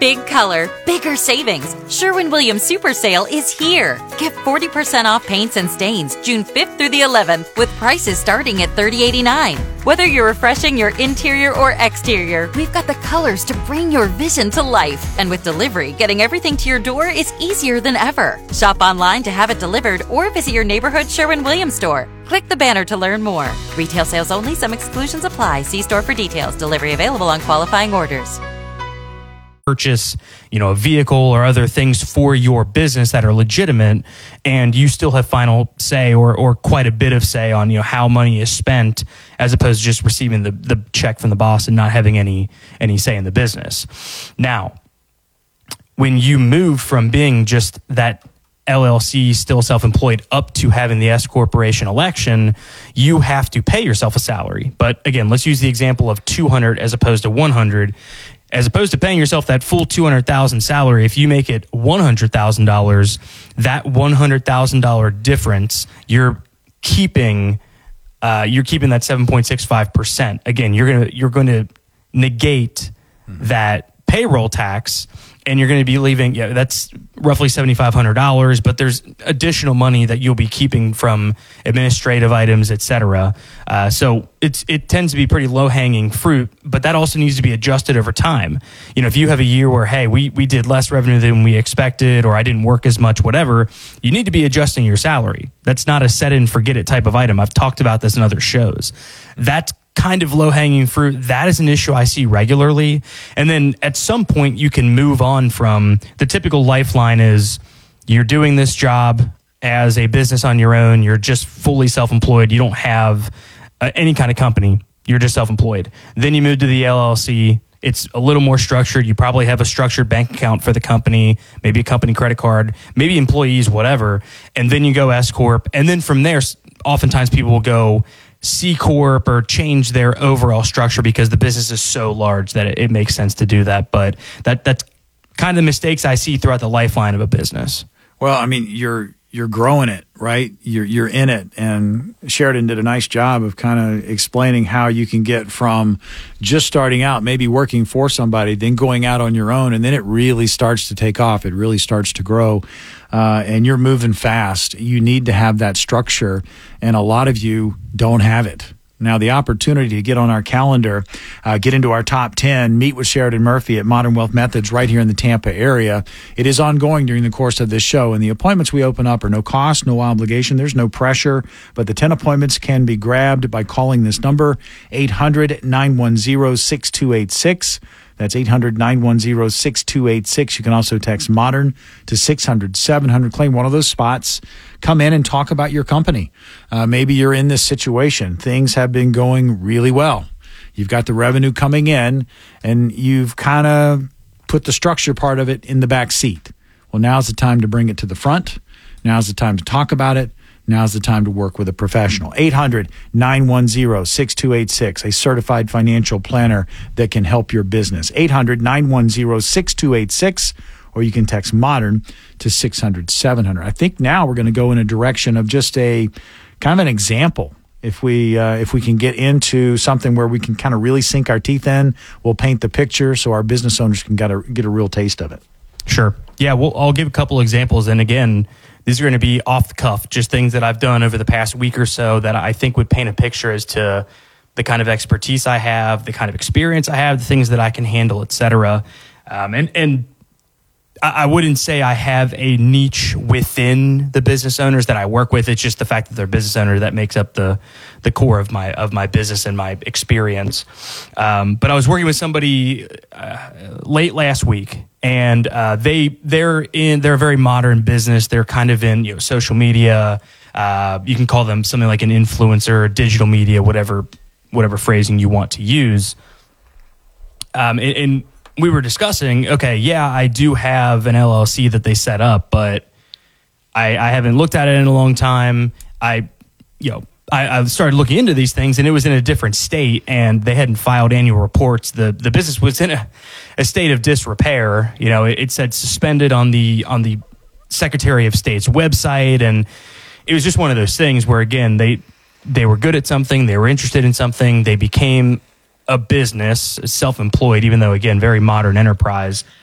Big color, bigger savings. Sherwin-Williams Super Sale is here. Get 40% off paints and stains June 5th through the 11th with prices starting at $30.89. Whether you're refreshing your interior or exterior, we've got the colors to bring your vision to life. And with delivery, getting everything to your door is easier than ever. Shop online to have it delivered or visit your neighborhood Sherwin-Williams store. Click the banner to learn more. Retail sales only. Some exclusions apply. See store for details. Delivery available on qualifying orders. Purchase, a vehicle or other things for your business that are legitimate, and you still have final say or quite a bit of say on how money is spent, as opposed to just receiving the check from the boss and not having any say in the business. Now, when you move from being just that LLC, still self-employed, up to having the S corporation election, you have to pay yourself a salary. But again, let's use the example of 200 as opposed to 100. As opposed to paying yourself that full $200,000 salary, if you make it $100,000, that $100,000 difference, you're keeping that 7.65%. Again, you're going to negate that payroll tax, and you're going to be leaving, that's roughly $7,500, but there's additional money that you'll be keeping from administrative items, et cetera. So it tends to be pretty low-hanging fruit, but that also needs to be adjusted over time. If you have a year where, hey, we did less revenue than we expected, or I didn't work as much, whatever, you need to be adjusting your salary. That's not a set it and forget it type of item. I've talked about this in other shows. That's kind of low-hanging fruit. That is an issue I see regularly. And then at some point you can move on from the typical lifeline is you're doing this job as a business on your own. You're just fully self-employed. You don't have any kind of company. You're just self-employed. Then you move to the LLC. It's a little more structured. You probably have a structured bank account for the company, maybe a company credit card, maybe employees, whatever. And then you go S Corp. And then from there, oftentimes people will go C Corp or change their overall structure because the business is so large that it makes sense to do that. But that's kind of the mistakes I see throughout the lifeline of a business. Well, I mean, you're growing it, right? You're in it. And Sheridan did a nice job of kind of explaining how you can get from just starting out, maybe working for somebody, then going out on your own, and then it really starts to take off. It really starts to grow. And you're moving fast. You need to have that structure, and a lot of you don't have it. Now, the opportunity to get on our calendar, get into our top 10, meet with Sheridan Murphy at Modern Wealth Methods right here in the Tampa area. It is ongoing during the course of this show, and the appointments we open up are no cost, no obligation. There's no pressure, but the 10 appointments can be grabbed by calling this number, 800-910-6286. That's 800-910-6286. You can also text MODERN to 600-700. Claim one of those spots. Come in and talk about your company. Maybe you're in this situation. Things have been going really well. You've got the revenue coming in, and you've kind of put the structure part of it in the back seat. Well, now's the time to bring it to the front. Now's the time to talk about it. Now's the time to work with a professional. 800-910-6286, a certified financial planner that can help your business. 800-910-6286, or you can text MODERN to 600-700. I think now we're going to go in a direction of just a kind of an example. If we can get into something where we can kind of really sink our teeth in, we'll paint the picture so our business owners can get a real taste of it. Sure. Yeah, I'll give a couple examples. And again, these are going to be off the cuff, just things that I've done over the past week or so that I think would paint a picture as to the kind of expertise I have, the kind of experience I have, the things that I can handle, et cetera. And I wouldn't say I have a niche within the business owners that I work with. It's just the fact that they're business owners that makes up the core of my business and my experience. But I was working with somebody late last week, and they're a very modern business. They're kind of in social media. You can call them something like an influencer, digital media, whatever phrasing you want to use. And we were discussing, okay, yeah, I do have an LLC that they set up, but I haven't looked at it in a long time. I started looking into these things, and it was in a different state, and they hadn't filed annual reports. The business was in a state of disrepair. It said suspended on the Secretary of State's website, and it was just one of those things where, again, they were good at something, they were interested in something, they became a business, self-employed, even though, again, very modern enterprise.